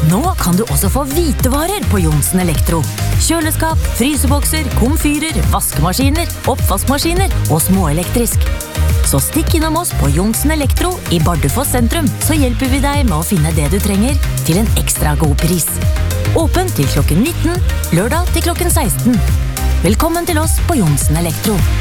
Nå kan du også få hvitevarer på Johnsen Elektro. Kjøleskap, frysebokser, komfyrer, vaskemaskiner, oppvaskmaskiner og småelektrisk. Så stikk innom oss på Johnsen Elektro i Bardufoss sentrum, så hjelper vi deg med å finne det du trenger til en ekstra god pris. Åpen til klokken 19, lørdag til klokken 16. Velkommen til oss på Johnsen Elektro.